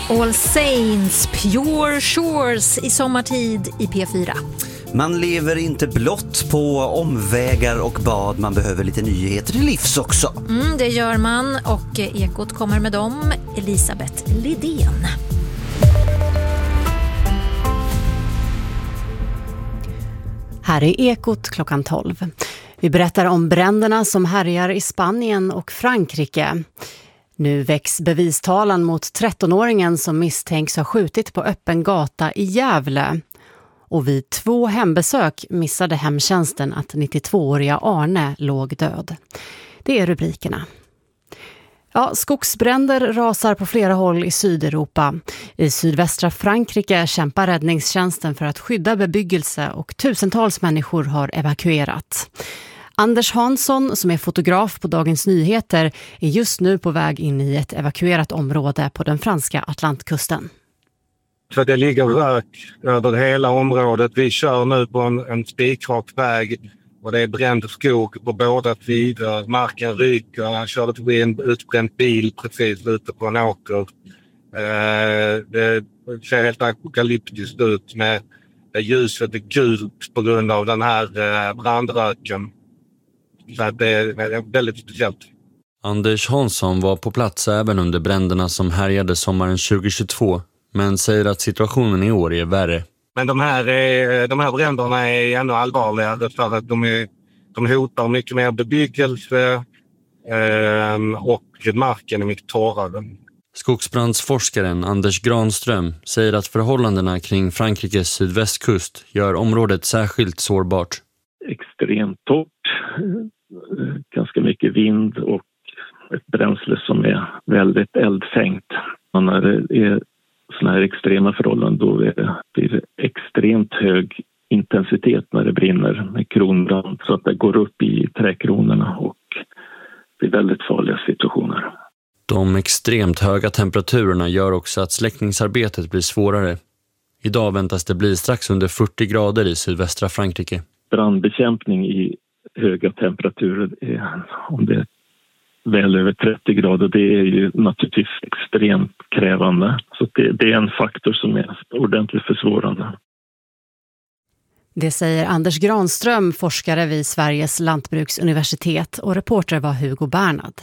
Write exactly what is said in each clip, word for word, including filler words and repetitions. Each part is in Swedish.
All Saints, Pure Shores i sommartid i P fyra. Man lever inte blott på omvägar och bad, man behöver lite nyheter till livs också. Mm, det gör man, och Ekot kommer med dem, Elisabeth Lidén. Här är Ekot klockan tolv. Vi berättar om bränderna som härjar i Spanien och Frankrike. Nu väcks bevistalan mot trettonåringen som misstänks ha skjutit på öppen gata i Gävle. Och vid två hembesök missade hemtjänsten att nittiotvååriga Arne låg död. Det är rubrikerna. Ja, skogsbränder rasar på flera håll i Sydeuropa. I sydvästra Frankrike kämpar räddningstjänsten för att skydda bebyggelse och tusentals människor har evakuerat. Anders Hansson, som är fotograf på Dagens Nyheter, är just nu på väg in i ett evakuerat område på den franska Atlantkusten. Så det ligger rök över hela området. Vi kör nu på en, en spikrak väg och det är bränd skog på båda sidor. Marken ryker. Han körde förbi en utbränd bil precis ute på en åker. Eh, det ser helt apokalyptiskt ut med det ljuset är gult på grund av den här eh, brandröken. Så det är väldigt speciellt. Anders Hansson var på plats även under bränderna som härjade sommaren tjugohundratjugotvå, men säger att situationen i år är värre. Men de här, är, de här bränderna är ännu allvarligare för att de, är, de hotar mycket mer bebyggelse eh, och marken är mycket torrare. Skogsbrandsforskaren Anders Granström säger att förhållandena kring Frankrikes sydvästkust gör området särskilt sårbart. Extremt torrt, ganska mycket vind och ett bränsle som är väldigt eldfängt. Och när det är såna här extrema förhållanden då är det, blir det extremt hög intensitet när det brinner med kronbrand så att det går upp i trädkronorna och det är väldigt farliga situationer. De extremt höga temperaturerna gör också att släckningsarbetet blir svårare. Idag väntas det bli strax under fyrtio grader i sydvästra Frankrike. Brandbekämpning i höga temperaturer, är, om det är väl över trettio grader, det är ju naturligtvis extremt krävande. Så det, det är en faktor som är ordentligt försvårande. Det säger Anders Granström, forskare vid Sveriges lantbruksuniversitet, och reporter var Hugo Bernad.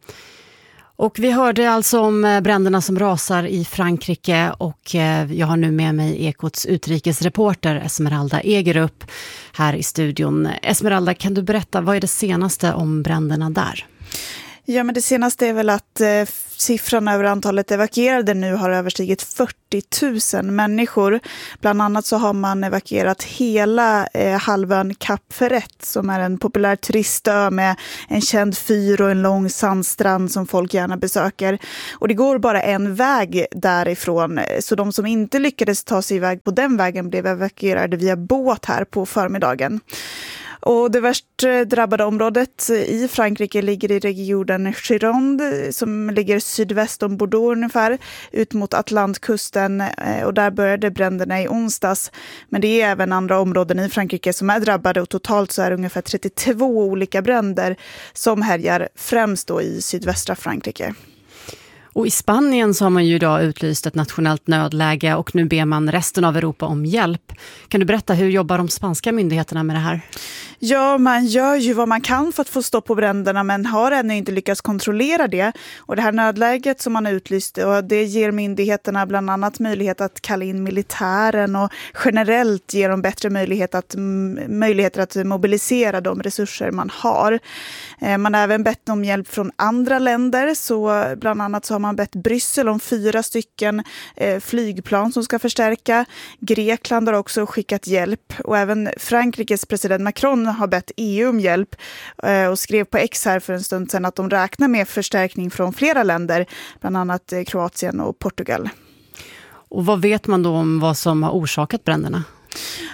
Och vi hörde alltså om bränderna som rasar i Frankrike, och jag har nu med mig Ekots utrikesreporter Esmeralda Egerup här i studion. Esmeralda, kan du berätta, vad är det senaste om bränderna där? Ja, men det senaste är väl att eh, siffran över antalet evakuerade nu har överstigit fyrtio tusen människor. Bland annat så har man evakuerat hela eh, halvön Cap Ferret som är en populär turistö med en känd fyr och en lång sandstrand som folk gärna besöker. Och det går bara en väg därifrån, så de som inte lyckades ta sig iväg på den vägen blev evakuerade via båt här på förmiddagen. Och det värst drabbade området i Frankrike ligger i regionen Gironde som ligger sydväst om Bordeaux ungefär, ut mot Atlantkusten, och där började bränderna i onsdags. Men det är även andra områden i Frankrike som är drabbade, och totalt så är det ungefär trettiotvå olika bränder som härjar främst då i sydvästra Frankrike. Och i Spanien så har man ju idag utlyst ett nationellt nödläge, och nu ber man resten av Europa om hjälp. Kan du berätta, hur jobbar de spanska myndigheterna med det här? Ja, man gör ju vad man kan för att få stopp på bränderna, men har ännu inte lyckats kontrollera det. Och det här nödläget som man har utlyst, och det ger myndigheterna bland annat möjlighet att kalla in militären, och generellt ger dem bättre möjlighet att, möjligheter att mobilisera de resurser man har. Man har även bett om hjälp från andra länder, så bland annat så har man bett Bryssel om fyra stycken eh, flygplan som ska förstärka. Grekland har också skickat hjälp, och även Frankrikes president Macron har bett E U om hjälp eh, och skrev på X här för en stund sedan att de räknar med förstärkning från flera länder, bland annat eh, Kroatien och Portugal. Och vad vet man då om vad som har orsakat bränderna?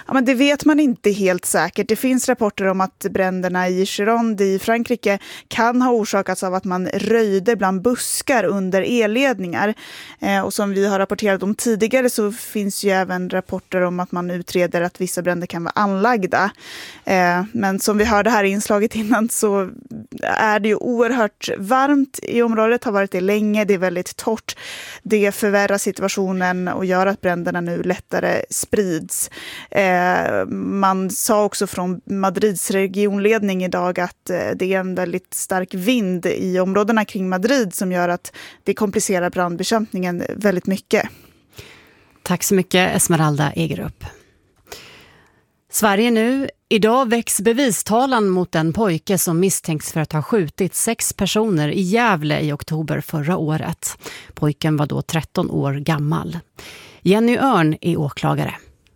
Ja, men det vet man inte helt säkert. Det finns rapporter om att bränderna i Gironde i Frankrike kan ha orsakats av att man röjde bland buskar under elledningar. Eh, och som vi har rapporterat om tidigare så finns ju även rapporter om att man utreder att vissa bränder kan vara anlagda. Eh, men som vi hörde här i inslaget innan så är det ju oerhört varmt i området, har varit det länge, det är väldigt torrt. Det förvärrar situationen och gör att bränderna nu lättare sprids. Eh, man sa också från Madrids regionledning idag att eh, det är en väldigt stark vind i områdena kring Madrid som gör att det komplicerar brandbekämpningen väldigt mycket. Tack så mycket Esmeralda Egerup. Sverige nu. Idag väcks bevistalan mot en pojke som misstänks för att ha skjutit sex personer i Gävle i oktober förra året. Pojken var då tretton år gammal. Jenny Örn är åklagare.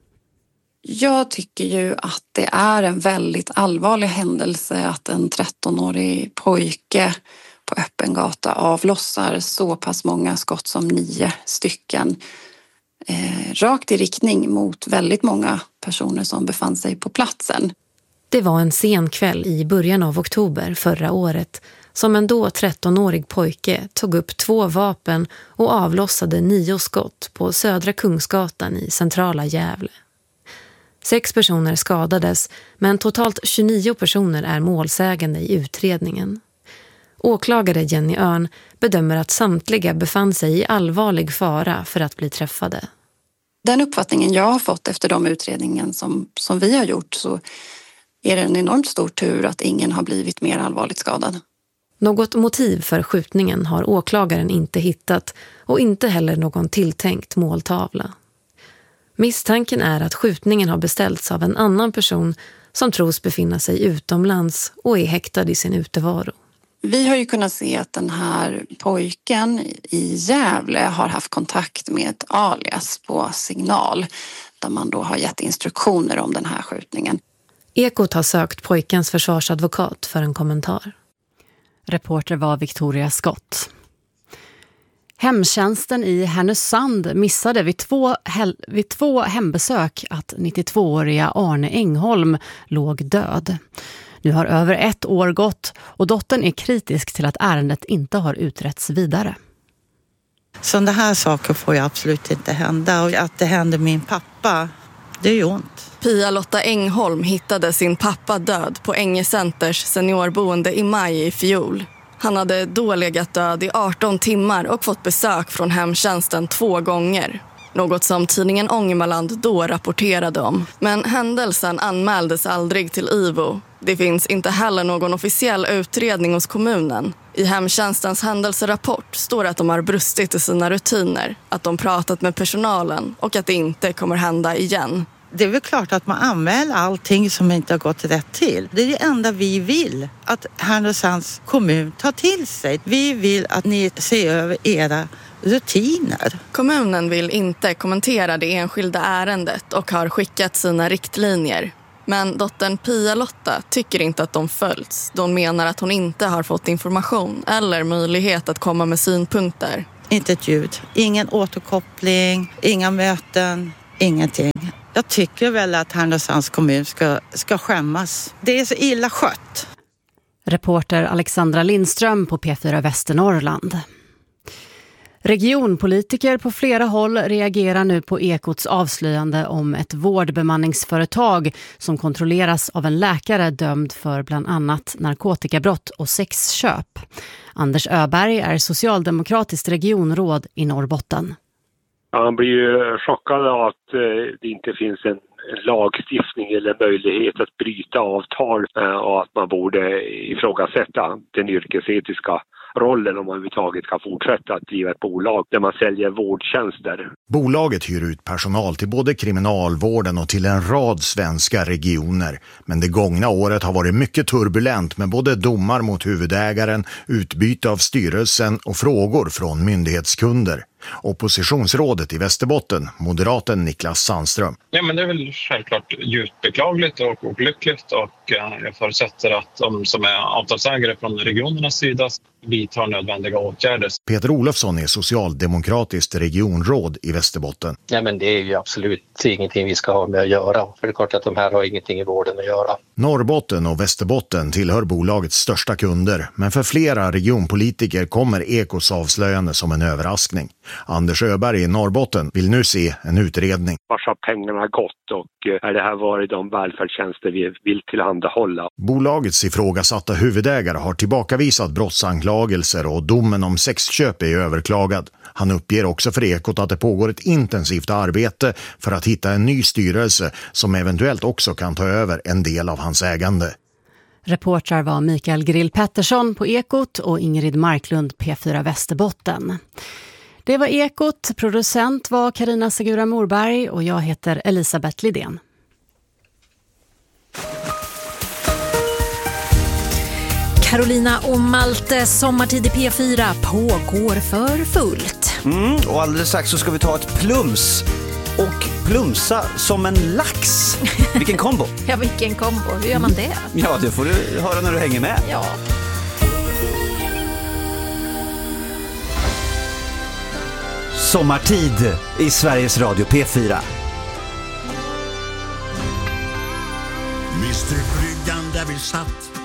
Jag tycker ju att det är en väldigt allvarlig händelse att en trettonårig pojke på öppen gata avlossar så pass många skott som nio stycken. Eh, rakt i riktning mot väldigt många personer som befann sig på platsen. Det var en sen kväll i början av oktober förra året som en då trettonårig pojke tog upp två vapen och avlossade nio skott på Södra Kungsgatan i centrala Gävle. Sex personer skadades, men totalt tjugonio personer är målsägande i utredningen. Åklagare Jenny Örn bedömer att samtliga befann sig i allvarlig fara för att bli träffade. Den uppfattningen jag har fått efter de utredningen som, som vi har gjort så är det en enormt stor tur att ingen har blivit mer allvarligt skadad. Något motiv för skjutningen har åklagaren inte hittat och inte heller någon tilltänkt måltavla. Misstanken är att skjutningen har beställts av en annan person som tros befinna sig utomlands och är häktad i sin utevaro. Vi har ju kunnat se att den här pojken i Gävle har haft kontakt med ett alias på Signal där man då har gett instruktioner om den här skjutningen. Ekot har sökt pojkens försvarsadvokat för en kommentar. Reporter var Victoria Skott. Hemtjänsten i Härnösand missade vid två, hel- vid två hembesök att nittiotvååriga Arne Engholm låg död. Nu har över ett år gått och dottern är kritisk till att ärendet inte har utretts vidare. Sådana här saker får ju absolut inte hända, och att det händer min pappa, det är ju ont. Pia-Lotta Engholm hittade sin pappa död på Änge Centers seniorboende i maj i fjol. Han hade då legat död i arton timmar och fått besök från hemtjänsten två gånger. Något som tidningen Ångermanland då rapporterade om. Men händelsen anmäldes aldrig till I V O. Det finns inte heller någon officiell utredning hos kommunen. I hemtjänstens händelserapport står att de har brustit i sina rutiner, att de pratat med personalen och att det inte kommer hända igen. Det är väl klart att man anmäler allting som inte har gått rätt till. Det är det enda vi vill, att Härnösands kommun tar till sig. Vi vill att ni ser över era rutiner. Kommunen vill inte kommentera det enskilda ärendet och har skickat sina riktlinjer. Men dottern Pia-Lotta tycker inte att de följts. De menar att hon inte har fått information eller möjlighet att komma med synpunkter. Inte ett ljud, ingen återkoppling, inga möten, ingenting. Jag tycker väl att Härnösands kommun ska, ska skämmas. Det är så illa skött. Reporter Alexandra Lindström på P fyra Västernorrland. Regionpolitiker på flera håll reagerar nu på Ekots avslöjande om ett vårdbemanningsföretag som kontrolleras av en läkare dömd för bland annat narkotikabrott och sexköp. Anders Öberg är socialdemokratiskt regionråd i Norrbotten. Ja, han blir ju chockad av att eh, det inte finns en, en lagstiftning eller möjlighet att bryta avtal eh, och att man borde ifrågasätta den yrkesetiska rollen om man överhuvudtaget ska fortsätta att driva ett bolag där man säljer vårdtjänster. Bolaget hyr ut personal till både kriminalvården och till en rad svenska regioner. Men det gångna året har varit mycket turbulent med både domar mot huvudägaren, utbyte av styrelsen och frågor från myndighetskunder. Oppositionsrådet i Västerbotten, moderaten Niklas Sandström. Ja, men det är väl självklart djupt beklagligt och olyckligt, och jag förutsätter att de som är avtalsägare från regionernas sida vidtar nödvändiga åtgärder. Peter Olofsson är socialdemokratiskt regionråd i Västerbotten. Ja, men det är ju absolut absolut ingenting vi ska ha med att göra. För det är klart att de här har ingenting i vården att göra. Norrbotten och Västerbotten tillhör bolagets största kunder, men för flera regionpolitiker kommer Ekos avslöjande som en överraskning. Anders Öberg i Norrbotten vill nu se en utredning. Vart har pengarna gått och är det här varit de välfärdstjänster vi vill tillhandahålla? Bolagets ifrågasatta huvudägare har tillbakavisat brottsanklagelser och domen om sexköp är överklagad. Han uppger också för Ekot att det pågår ett intensivt arbete för att hitta en ny styrelse som eventuellt också kan ta över en del av hans ägande. Reportrar var Mikael Grill Pettersson på Ekot och Ingrid Marklund P fyra Västerbotten. Det var Ekot, producent var Carina Segura Morberg och jag heter Elisabeth Lidén. Carolina och Malte, sommartid i P fyra pågår för fullt. Mm, och alldeles strax så ska vi ta ett plums och plumsa som en lax. Vilken kombo! Ja, vilken kombo. Hur gör man det? Ja, det får du höra när du hänger med. Ja. Sommartid i Sveriges Radio P fyra. Mister Bryggan där vi satt